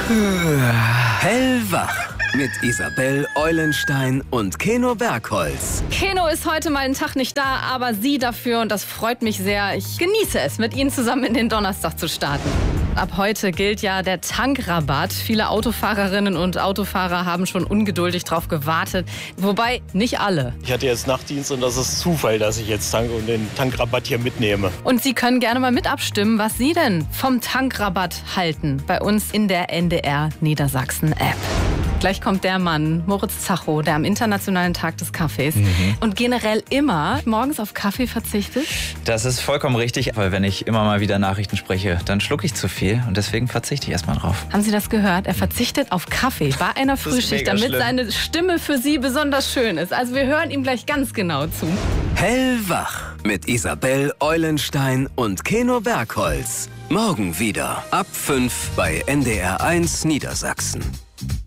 Hellwach mit Isabel Eulenstein und Keno Bergholz. Keno ist heute mal einen Tag nicht da, aber Sie dafür und das freut mich sehr. Ich genieße es, mit Ihnen zusammen in den Donnerstag zu starten. Ab heute gilt ja der Tankrabatt. Viele Autofahrerinnen und Autofahrer haben schon ungeduldig drauf gewartet. Wobei nicht alle. Ich hatte jetzt Nachtdienst und das ist Zufall, dass ich jetzt tanke und den Tankrabatt hier mitnehme. Und Sie können gerne mal mit abstimmen, was Sie denn vom Tankrabatt halten. Bei uns in der NDR Niedersachsen-App. Gleich kommt der Mann, Moritz Zacho, der am Internationalen Tag des Kaffees und generell immer morgens auf Kaffee verzichtet. Das ist vollkommen richtig, weil wenn ich immer mal wieder Nachrichten spreche, dann schlucke ich zu viel und deswegen verzichte ich erstmal drauf. Haben Sie das gehört? Er verzichtet auf Kaffee bei einer Frühschicht, damit schlimm. seine Stimme für Sie besonders schön ist. Also wir hören ihm gleich ganz genau zu. Hellwach mit Isabel Eulenstein und Keno Bergholz. Morgen wieder ab 5 bei NDR 1 Niedersachsen.